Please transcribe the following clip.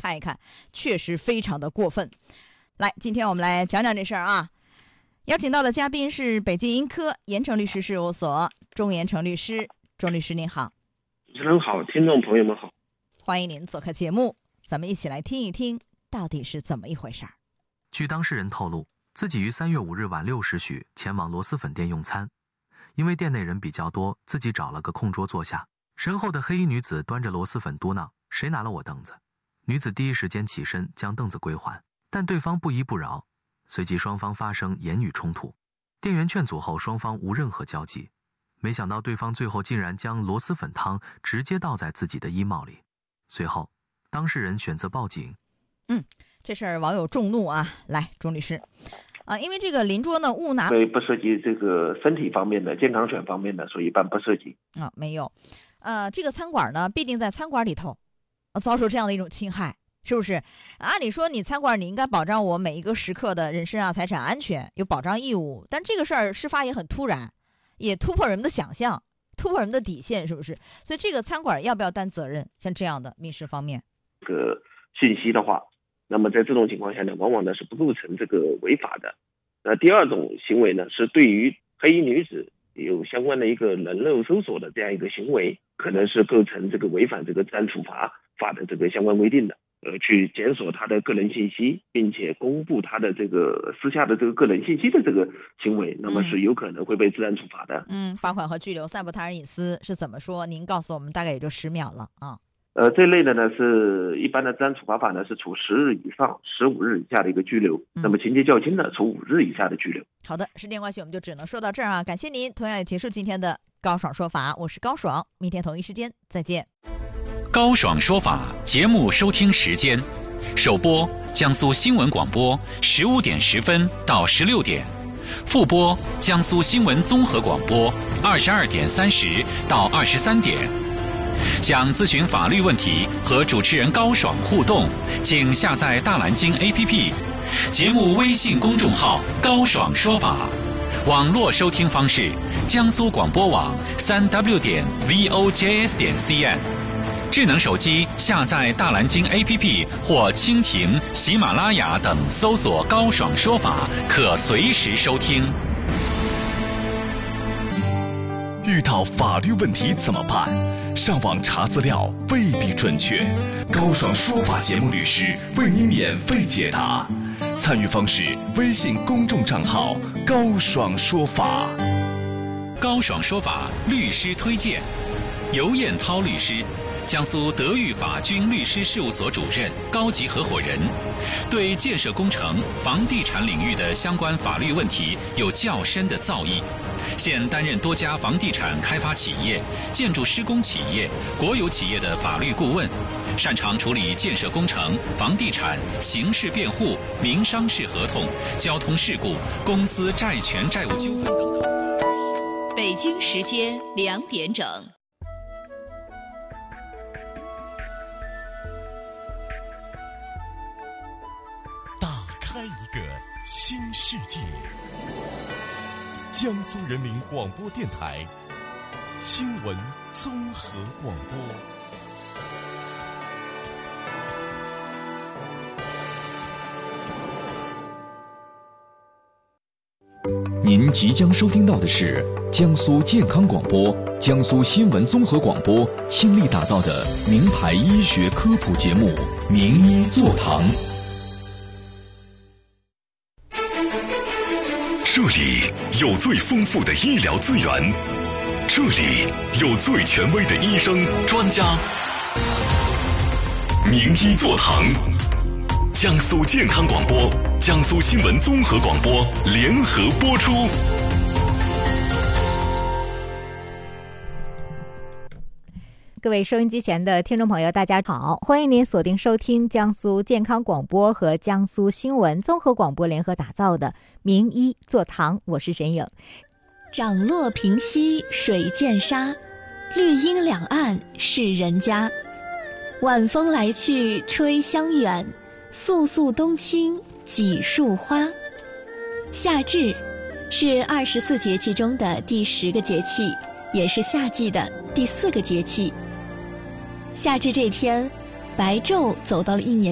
看一看，确实非常的过分。来，今天我们来讲讲这事儿啊。邀请到的嘉宾是北京盈科严诚律师事务所钟严诚律师。钟律师您好。 主持人好，听众朋友们好， 欢迎您做客节目，咱们一起来听一听到底是怎么一回事儿。 据当事人透露，自己于3月5日晚6时许前往螺蛳粉店用餐，因为店内人比较多，自己找了个空桌坐下。身后的黑衣女子端着螺蛳粉嘟囔：“谁拿了我凳子？”女子第一时间起身将凳子归还，但对方不依不饶，随即双方发生言语冲突。店员劝阻后，双方无任何交集。没想到对方最后竟然将螺蛳粉汤直接倒在自己的衣帽里。随后，当事人选择报警。 这事儿网友众怒啊！来，钟律师，因为这个邻桌呢误拿， 所以不涉及这个身体方面的、健康权方面的，所以一般不涉及。 没有。这个餐馆呢必定在餐馆里头遭受这样的一种侵害，是不是？按理说你餐馆你应该保障我每一个食客的人身啊财产安全，有保障义务，但这个事儿事发也很突然，也突破人们的想象，突破人们的底线，是不是？所以这个餐馆要不要担责任？像这样的民事方面， 这个信息的话，那么在这种情况下呢，往往呢是不构成这个违法的。那第二种行为呢，是对于黑衣女子有相关的一个人肉搜索的这样一个行为，可能是构成这个违反这个治安处罚法的这个相关规定的。去检索他的个人信息，并且公布他的这个私下的这个个人信息的这个行为，那么是有可能会被治安处罚的。 罚款和拘留。散布他人隐私是怎么说？您告诉我们，大概也就10秒了啊。 这类的呢是一般的治安处罚法呢是处10日以上15日以下的一个拘留，那么情节较轻的处5日以下的拘留。 好的，时间关系我们就只能说到这儿啊，感谢您，同样也结束今天的高爽说法，我是高爽，明天同一时间再见。 高爽说法节目收听时间：首播江苏新闻广播15点10分到16点，复播江苏新闻综合广播22点30到23点。想咨询法律问题和主持人高爽互动，请下载大蓝鲸 APP， 节目微信公众号高爽说法。网络收听方式：江苏广播网3w 点 vojs 点 cn。智能手机下载大蓝鲸 APP 或蜻蜓、喜马拉雅等，搜索高爽说法，可随时收听。 遇到法律问题怎么办？上网查资料未必准确，高爽说法节目律师为你免费解答。参与方式：微信公众账号高爽说法。 高爽说法律师推荐：尤彦涛律师，江苏德裕法军律师事务所主任、高级合伙人，对建设工程、房地产领域的相关法律问题有较深的造诣。现担任多家房地产开发企业、建筑施工企业、国有企业的法律顾问，擅长处理建设工程、房地产、刑事辩护、民商事合同、交通事故、公司债权债务纠纷等等。 北京时间2点整。 打开一个新世界。江苏人民广播电台新闻综合广播。 您即将收听到的是江苏健康广播、江苏新闻综合广播倾力打造的名牌医学科普节目《名医座堂》。 这里有最丰富的医疗资源，这里有最权威的医生专家。名医座堂，江苏健康广播、江苏新闻综合广播联合播出。 各位收音机前的听众朋友，大家好，欢迎您锁定收听江苏健康广播和江苏新闻综合广播联合打造的名医座堂，我是沈颖。 涨落平西水见沙，绿荫两岸是人家。晚风来去吹香远，肃肃冬青几树花。夏至是24节气中的第10个节气，也是夏季的第4个节气。夏至这天，白昼走到了1年